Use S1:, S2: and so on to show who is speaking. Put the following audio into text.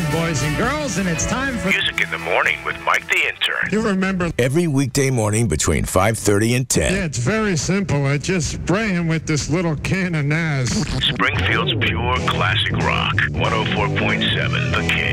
S1: boys and girls, and it's time for
S2: Music in the Morning with Mike the Intern.
S3: You remember?
S4: Every weekday morning between 5:30 and 10.
S3: Yeah, it's very simple. I just spray him with this little can of Naz.
S2: Springfield's pure classic rock. 104.7 The King.